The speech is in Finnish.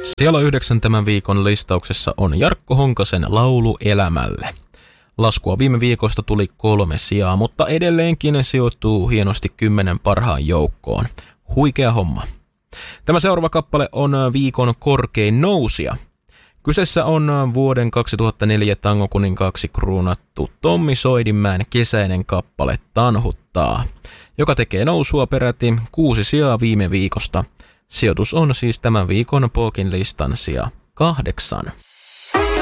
Siellä 9 tämän viikon listauksessa on Jarkko Honkasen Laulu elämälle. Laskua viime viikosta tuli 3 sijaa, mutta edelleenkin sijoittuu hienosti 10 parhaan joukkoon. Huikea homma. Tämä seuraava kappale on viikon korkein nousija. Kyseessä on vuoden 2004 tangokuninkaaksi kruunattu Tommi Soidinmäen kesäinen kappale Tanhuttaa, joka tekee nousua peräti 6 sijaa viime viikosta. Sijoitus on siis tämän viikon Pookin listan sija 8.